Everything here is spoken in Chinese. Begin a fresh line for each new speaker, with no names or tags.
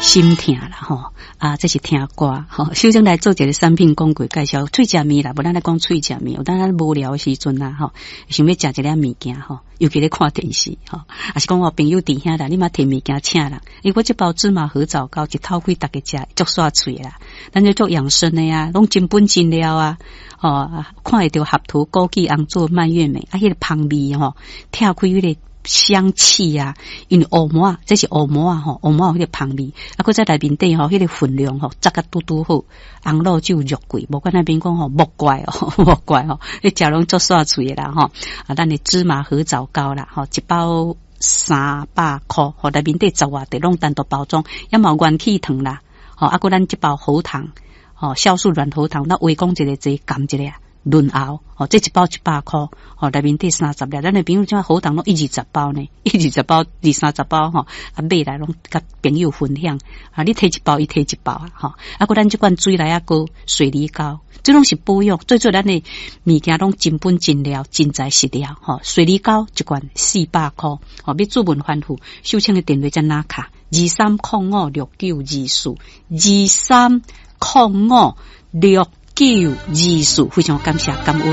心疼啦吼啊，这是听歌吼。首先来做一个产品广告介绍，脆食面啦，无咱来讲脆食面，有当咱无聊的时阵啦吼，想要食一粒物件吼，尤其咧看电视吼，还是讲我朋友伫遐啦，你嘛摕物件请人，因为我这包芝麻合枣糕一头开大家食，足煞脆啦，咱就做养生的呀，拢真本真料啊，哦，看会到合土枸杞红做蔓越莓，啊，迄个香味吼，跳开迄个香气啊，因为乌麻这是乌麻吼，乌麻有迄个香味，啊，佮在内面底吼，迄个分量吼，扎甲嘟嘟好，红肉酒肉桂，无管那边讲吼，莫怪哦，莫怪哦，你食拢足煞脆的啦吼，啊，咱的芝麻合枣糕啦，吼，一包300块，吼，内面底10外地拢单独包装，也冇元气糖啦，吼，啊，佮咱一包喉糖，吼，酵素软喉糖，那微讲一个这甘一个啊。润喉哦，这一包100块哦，内面底30粒，咱的朋友像喉糖拢120包呢，120包230包吼，啊买来拢甲朋友分享啊，你摕一包，伊摕一包啊，吼，啊，佮咱这罐水来啊个水梨膏，这拢是保养，最咱的物件拢真本真料，真材实料，吼，水梨膏一罐400块，哦，要注文反复，收请的电话在哪卡？23056924，23056924，非常感谢感恩。